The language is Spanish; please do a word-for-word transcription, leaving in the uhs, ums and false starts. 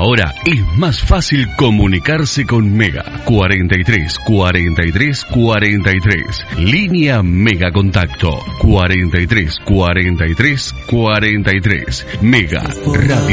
Ahora es más fácil comunicarse con Mega. cuarenta y tres, cuarenta y tres, cuarenta y tres. Línea Mega Contacto. cuarenta y tres, cuarenta y tres, cuarenta y tres. Mega Radio.